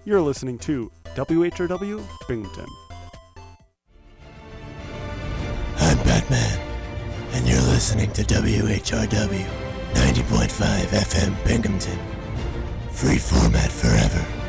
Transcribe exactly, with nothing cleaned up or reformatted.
You're listening to W H R W Binghamton. I'm Batman, and you're listening to W H R W ninety point five F M Binghamton. Free format forever.